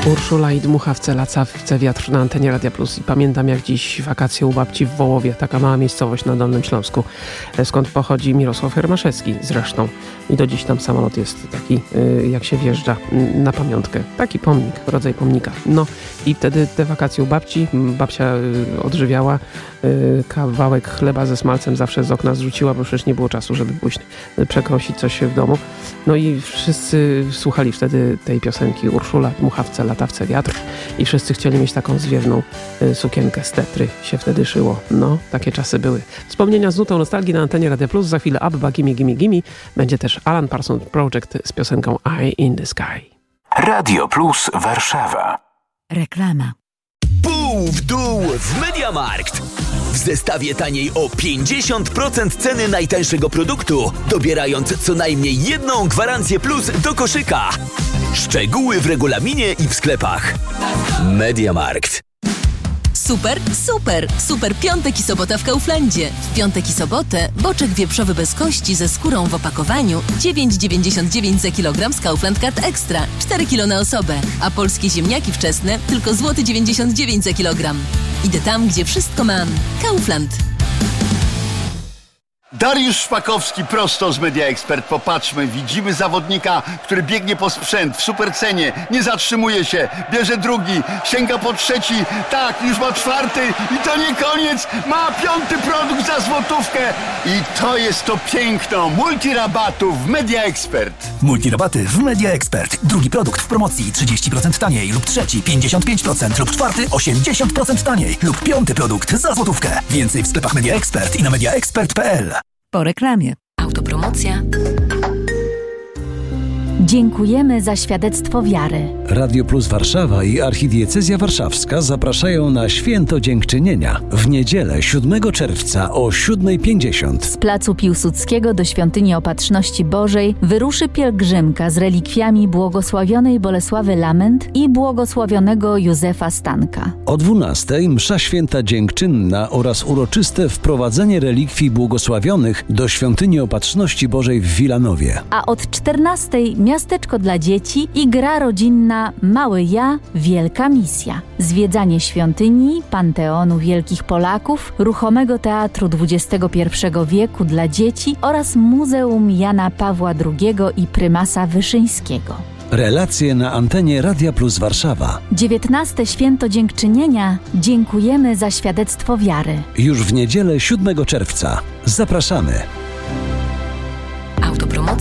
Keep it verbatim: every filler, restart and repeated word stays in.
Urszula i Dmucha w Celacawce, wiatr na antenie Radia Plus. I pamiętam jak dziś wakacje u babci w Wołowie, taka mała miejscowość na Dolnym Śląsku, skąd pochodzi Mirosław Hermaszewski zresztą. I do dziś tam samolot jest taki, jak się wjeżdża na pamiątkę. Taki pomnik, rodzaj pomnika. No i wtedy te wakacje u babci, babcia odżywiała, kawałek chleba ze smalcem zawsze z okna zrzuciła, bo przecież nie było czasu, żeby pójść przekrosić coś w domu. No i wszyscy słuchali wtedy tej piosenki Urszula, Dmucha w Celatawce, wiatr i wszyscy chcieli mieć taką zwiewną sukienkę z Tetry. Się wtedy szyło. No, takie czasy były. Wspomnienia z nutą nostalgii na antenie Radia Plus. Za chwilę Abba, Gimme, Gimme, Gimme. Będzie też Alan Parsons Project z piosenką Eye in the Sky. Radio Plus Warszawa. Reklama. Pół w dół w MediaMarkt. W zestawie taniej o pięćdziesiąt procent ceny najtańszego produktu, dobierając co najmniej jedną gwarancję plus do koszyka. Szczegóły w regulaminie i w sklepach. MediaMarkt. Super, super, super piątek i sobota w Kauflandzie. W piątek i sobotę boczek wieprzowy bez kości ze skórą w opakowaniu dziewięć dziewięćdziesiąt dziewięć za kilogram z Kaufland Card Extra, cztery kilo na osobę, a polskie ziemniaki wczesne tylko złoty dziewięćdziesiąt dziewięć za kilogram. Idę tam, gdzie wszystko mam. Kaufland. Dariusz Szpakowski prosto z Media Expert. Popatrzmy, widzimy zawodnika, który biegnie po sprzęt w supercenie, nie zatrzymuje się, bierze drugi, sięga po trzeci, tak, już ma czwarty i to nie koniec, ma piąty produkt za złotówkę i to jest to piękno multirabatów w Media Expert. Multirabaty w Media Expert. Drugi produkt w promocji trzydzieści procent taniej lub trzeci pięćdziesiąt pięć procent lub czwarty osiemdziesiąt procent taniej lub piąty produkt za złotówkę. Więcej w sklepach Media Expert i na mediaexpert kropka p l. Po reklamie. Autopromocja. Dziękujemy za świadectwo wiary. Radio Plus Warszawa i Archidiecezja Warszawska zapraszają na Święto Dziękczynienia w niedzielę siódmego czerwca o siódma pięćdziesiąt. Z placu Piłsudskiego do Świątyni Opatrzności Bożej wyruszy pielgrzymka z relikwiami błogosławionej Bolesławy Lament i błogosławionego Józefa Stanka. O dwunastej msza święta dziękczynna oraz uroczyste wprowadzenie relikwii błogosławionych do Świątyni Opatrzności Bożej w Wilanowie. A od czternastej miasteczko dla dzieci i gra rodzinna Mały Ja, Wielka Misja. Zwiedzanie świątyni, Panteonu Wielkich Polaków, ruchomego teatru dwudziestego pierwszego wieku dla dzieci oraz Muzeum Jana Pawła drugiego i Prymasa Wyszyńskiego. Relacje na antenie Radia Plus Warszawa. dziewiętnaste Święto Dziękczynienia. Dziękujemy za świadectwo wiary. Już w niedzielę siódmego czerwca. Zapraszamy.